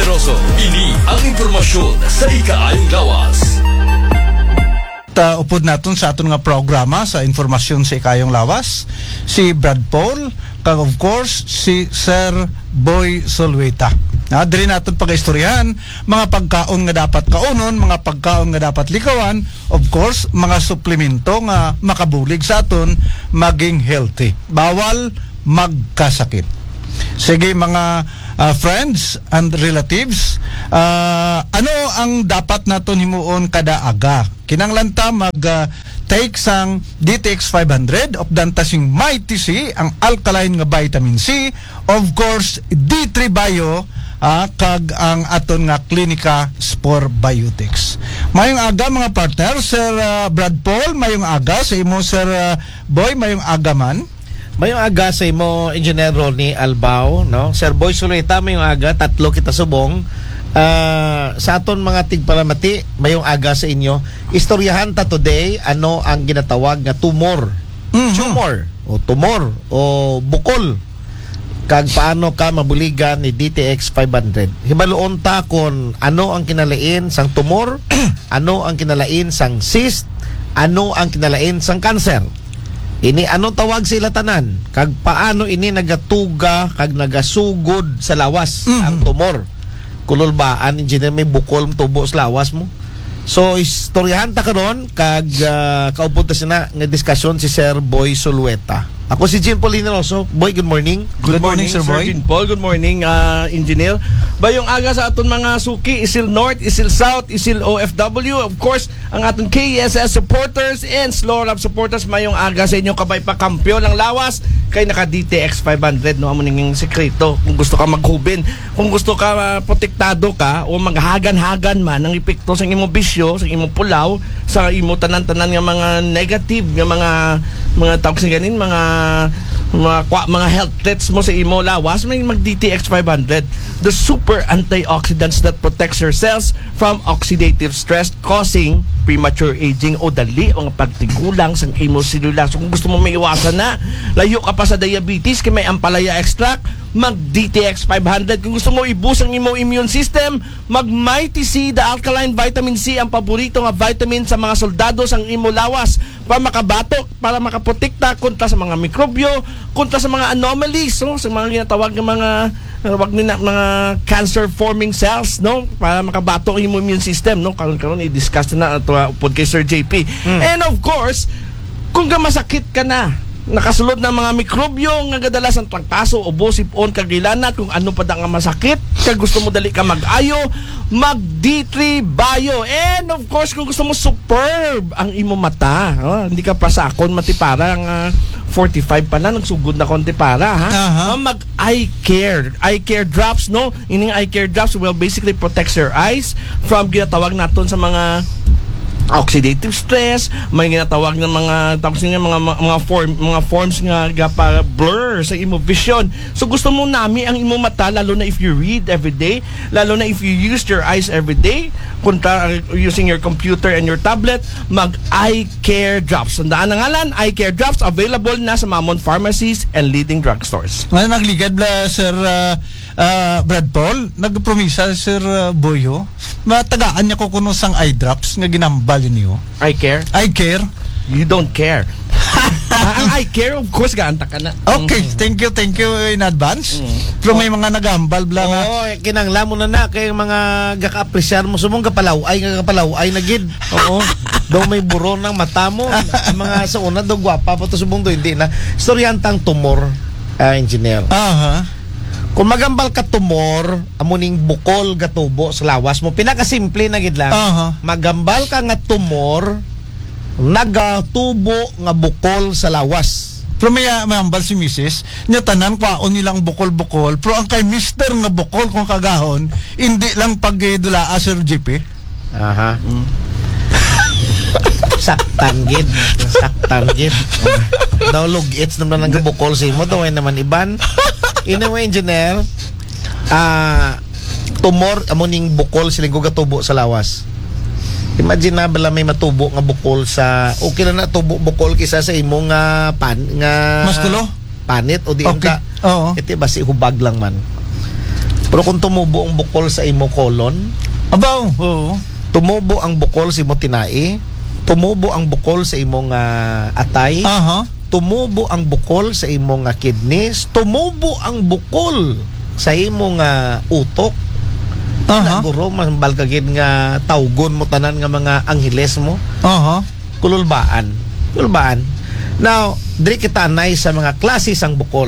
Generoso. Ini ang impormasyon sa ikaayong lawas. Upod natin sa aton nga programa sa informasyon sa ikayong lawas si Brad Paul kag of course si Sir Boy Solweta. Diri natin pag-istoryahan mga pagkaon nga dapat kaunon, mga pagkaon nga dapat likawan, of course mga suplemento nga makabulig sa aton maging healthy. Bawal magkasakit. Sige mga friends and relatives, ano ang dapat naton himuon kada aga? Kinanglanta take sang DTX 500 of dantasing Mighty C, ang alkaline nga vitamin C, of course D3 Bio, kag ang aton nga Clinica Spore Biotics. Mayong aga mga partner, Sir Brad Paul, mayong aga sa imo Sir Boy, mayong aga man. Mayong aga sa imo Engineer Ronnie Albao, no? Sir Boy Solweta, mayong aga, tatlo kita subong. Sa aton mga tigparamati, mayong aga sa inyo. Istoryahan ta today ano ang ginatawag nga tumor. Tumor o bukol. Kag paano ka mabuligan ni DTX 500. Hibaluon ta kon ano ang kinalain sang tumor, ano ang kinalain sang cyst, ano ang kinalain sang cancer. Ini ano tawag sila tanan, kag paano ini nagatuga kag nagasugod sa lawas ang tumor. Kululbaan, engineer, may bukol tubo sa lawas mo. So istoryahan ta karon kag kaupod ta sina nga diskusyon si Sir Boy Solweta. Ako si Jim Paulino Rosso. Boy, good morning. Good morning, Sir Boy. Jim Paul, good morning, engineer. Bayong aga sa aton mga suki, Isil North, Isil South, Isil OFW, of course, ang aton KSS supporters and Slow Lab supporters, mayong aga sa inyo kabay pa kampiyon ng lawas kay naka DTX 500, no? Amo ning sekreto kung gusto ka maghubin, kung gusto ka protektado ka o maghagan-hagan man ang epekto sa imong bisyo, sa imong pulaw, sa imong tanan-tanan nga mga negative nga mga tawag sa ganin, mga health threats mo sa imo lawas, may mag DTX 500, the super antioxidants that protects your cells from oxidative stress causing premature aging o dali ang pagtigulang sa imo selula. So kung gusto mo maiwasan na, layo ka pa sa diabetes kay may ampalaya extract, mag DTX 500. Kung gusto mo i-boost ang imo immune system, mag Mighty C, the alkaline vitamin C, ang paborito nga vitamin sa mga soldado sa imo lawas para makabatok, para makaprotekta kontra sa mga mikrobyo, kontra sa mga anomalies, no? Sa mga ginatawag ng mga cancer forming cells, no, para makabatok ang immune system, no. Karon i-discuss na ato upod kay Sir JP. And of course, kung masakit ka na, nakasulod ng mga mikrobyo nga gadalas ang pagpaso o sipon kagilanat, kung ano pa da nga masakit kag gusto mo dali ka mag-ayo, mag D3 Bio. And of course, kung gusto mo superb ang imo mata, hindi ka pa sakon mati parang 45 pa na nagsugod na konti para mag eye care drops, no. Ining eye care drops will basically protects your eyes from ginatawag naton sa mga oxidative stress, may ginatawag ng mga forms nga para blur sa imo vision. So gusto mo nami ang imo mata, lalo na if you read every day, lalo na if you use your eyes every day, using your computer and your tablet, mag eye care drops. Tandaan ang ngalan, eye care drops, available na sa Mamon pharmacies and leading drugstores. Ngayon nagligad bla Sir Brad Paul, nagpromisa Sir Boyo, matagaan niya ko kuno sang eye drops nga ginambal niyo. Eye care? Eye care? You don't care. Ang eye care, of course, gaanta ka na. Okay, thank you in advance. Pero may mga nagambal bla nga. Kinangla mo na kay mga gaka-apresyar mo sumong kapalaw ay nagid. Oo. Daw may buron ng mata mo. Ang mga sa una daw gwapa pa to subong do hindi na. Storyan tang tumor, engineer. Kung magambal ka tumor, amuning bukol gatubo sa lawas mo, pinakasimple na gid lang. Magambal ka nga tumor, nagatubo nga bukol sa lawas. Pero may ambal si Mrs. Nya tanan kwaon nilang bukol-bukol, pero ang kay Mr. nga bukol kung kagahon, hindi lang pagdula Sir JP. Saktan gid. Daw lugits naman ang bukol sa imo, daw naman iban. Anyway, engineer, tumor amuning bukol siling gatubo sa lawas. Imagine na bala may matubo nga bukol sa okay na tubo bukol kisa sa imo nga mas tulo panit o di okay. Ka iti basi hubag lang man. Pero kung tumubo ang bukol sa imo colon, Abaw, oo. tumubo ang bukol sa imo tinai, tumubo ang bukol sa imong atay, Aha. tumubo ang bukol sa imong kidneys, tumubo ang bukol sa imong utok. Aha. Naguro mambal kagid nga tawgon mo tanan nga mga angheles mo. Aha. Kululbaan. Now, diri kita anay sa mga klase sang bukol.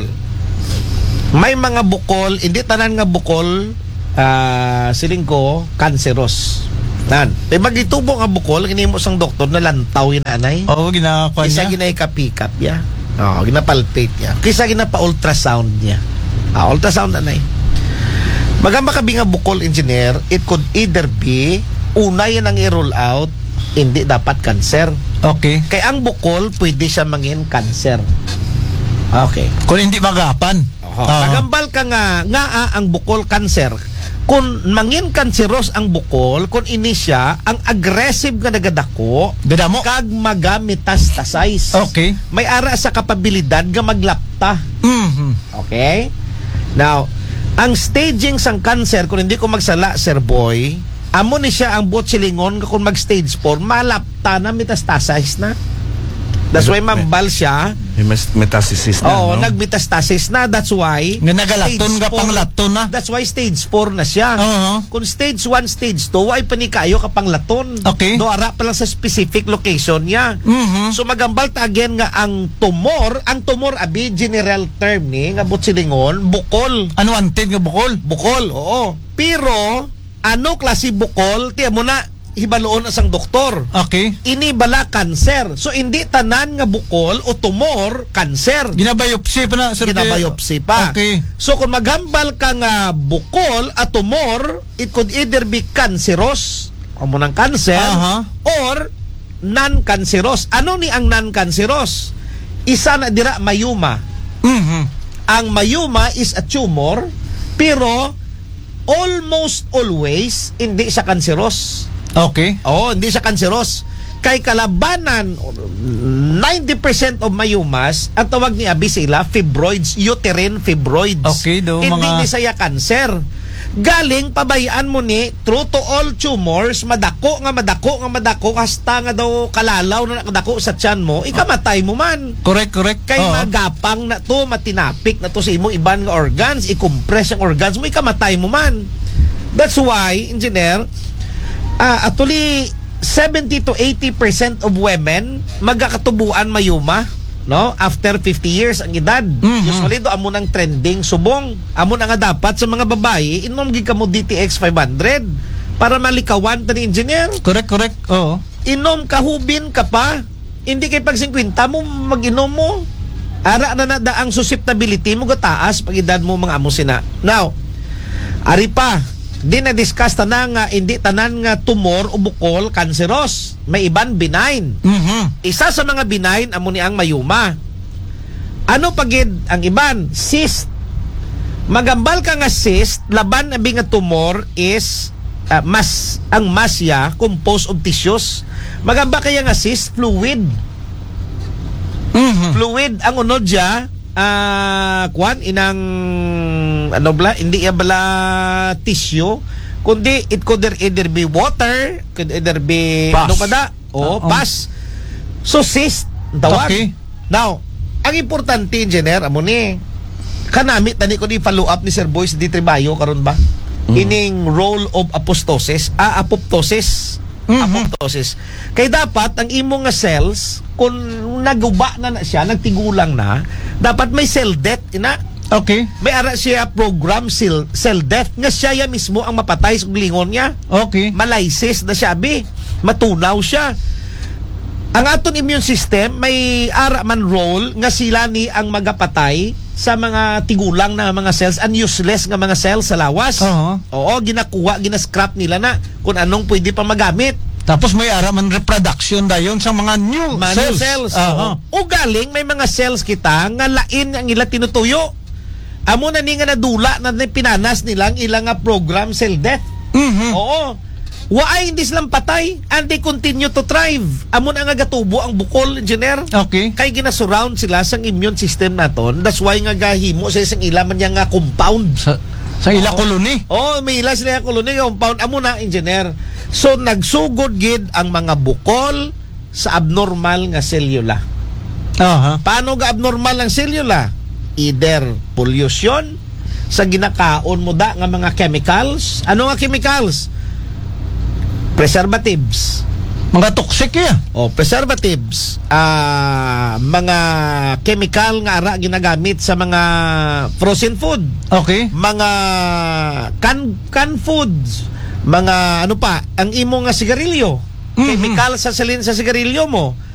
May mga bukol, hindi tanan nga bukol siling ko cancerous. Nan, may magitubo nga bukol kinimo sang doktor na lantaw inanay. Oo, ginakakuha Kisa niya. ginay ka-pick up ya. Ginapalpate ya. Kisa ginapa-ultrasound niya. Ultrasound anay. Magamba kabi nga bukol, engineer, it could either be una yan ang i-roll out, hindi dapat cancer. Okay. Kaya ang bukol, pwede siya mangin cancer. Okay. Kung hindi magapan. Magambal ka nga ang bukol cancer. Kung mangin canceros ang bukol, kung ini siya, ang aggressive nga nagadako, Gadamo. kag magametastasize. Okay. May ara sa kapabilidad nga maglapta. Mhm. Okay? Now, ang staging sang cancer, kung hindi ko magsala, Sir Boy, amo ni siya ang botsilingon kung mag-stage 4, malapta na, metastasize na. That's why mambal siya. May metastasis na, Oo, no? nagmetastasis na. That's why Nga nagalaton stage nga 4 panglaton na. That's why stage 4 na siya. Oo. Kung stage 1, stage 2, ay panikayo ka panglaton. Okay. Do ara pa lang sa specific location niya. Mhm. So magambal ta again nga ang tumor abi general term ni nga butsilingon, bukol. Unwanted nga bukol. Bukol, oo. Pero ano klase bukol? Tiyan mo na hibaloon asang doktor. Okay. Ini bala cancer. So hindi tanan nga bukol o tumor cancer. Ginabiopsy pa na, sir. Ginabiopsy pa. Okay. So kung magambal ka nga bukol at tumor, it could either be cancerous, o mo ng cancer, Aha. or non-cancerous. Ano ni ang non-cancerous? Isa na dira mayuma. Mhm. Ang mayuma is a tumor, pero almost always hindi siya cancerous. Okay. Oo, hindi siya cancerous. Kay kalabanan, 90% of mayumas, ang tawag ni abi sila, fibroids, uterine fibroids. Okay, do Hindi mga- ni saya cancer. Galing, pabayaan mo ni, true to all tumors, madako, hasta nga daw kalalaw na nakadako sa tiyan mo, ikamatay mo man. Correct. Kay Oo. magapang na to, matinapik na to sa imo iban nga organs, i-compress ang organs mo, ikamatay mo man. That's why, engineer, actually 70 to 80% of women magkakatubuan mayuma, no, after 50 years ang edad. Mhm. Usually do amo nang trending subong. Amo na nga dapat sa mga babae inom gid kamo DTX 500 para malikawan ta ni engineer. Correct. Oo. Inom kahubin ka pa. Hindi kay pag 50 mo mag-inom mo. Ara na da ang susceptibility mo gataas pag edad mo mga amo sina. Now, ari pa, di na discuss tanan nga hindi tanan nga tumor o bukol cancerous. May iban benign. Mhm. Isa sa mga benign amo ni ang mayuma. Ano pagid ang iban? Cyst. Magambal ka nga cyst, laban abi nga tumor is ang masya composed of tissues. Magamba kaya nga cyst fluid. Mhm. Fluid ang unod siya, kwan inang ano bala, hindi ya bala tissue, kundi it could either be water, could either be Pus. ano pa da? Pus. So cyst ang tawag. Okay. Now, ang importante engineer amo ni kanami tani ko di follow up ni Sir Boy sa Ditribayo karon ba? Ining role of apoptosis. Apoptosis. Kay dapat ang imong nga cells kung naguba na siya, nagtigulang na, dapat may cell death ina. Okay. May ara siya program cell death nga siya mismo ang mapatay sa glingon niya. Okay. Malysis na siya abi. Matunaw siya. Ang aton immune system may ara man role nga sila ni ang magapatay sa mga tigulang na mga cells and useless nga mga cells sa lawas. Oo, ginakuha, ginascrap nila na kung anong pwede pa magamit. Tapos may ara man reproduction dayon sa mga new cells. Aha. O galing may mga cells kita nga lain ang ila tinutuyo. Amo na ni nga nadula na pinanas nilang ilang nga program cell death. Mhm. Oo. Waay hindi silang patay and they continue to thrive. Amo na nga gatubo ang bukol, engineer. Okay. Kay ginasurround sila sa immune system naton. That's why nga gahimo sa isang ilaman niya nga compound. Sa ila koloni. Oh, may ila sila koloni compound amo na engineer. So nagsugod gid ang mga bukol sa abnormal nga selula. Aha. Paano ga abnormal ang selula? Either pollution sa ginakaon mo da nga mga chemicals. Ano nga chemicals? Preservatives. Mga toxic yan. O preservatives, mga chemical nga ara ginagamit sa mga frozen food, Okay. mga canned foods, mga ano pa, ang imo nga sigarilyo, chemical sa salin sa sigarilyo mo.